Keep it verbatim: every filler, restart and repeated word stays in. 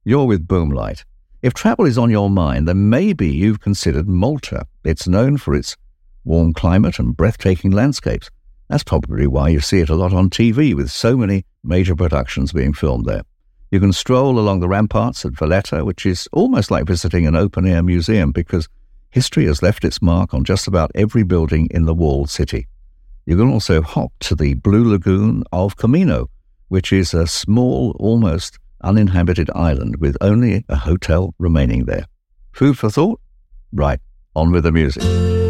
You're with Boomlight. If travel is on your mind, then maybe you've considered Malta. It's known for its warm climate and breathtaking landscapes. That's probably why you see it a lot on T V, with so many major productions being filmed there. You can stroll along the ramparts at Valletta, which is almost like visiting an open-air museum because history has left its mark on just about every building in the walled city. You can also hop to the Blue Lagoon of Comino, which is a small, almost uninhabited island with only a hotel remaining there. Food for thought? Right, on with the music.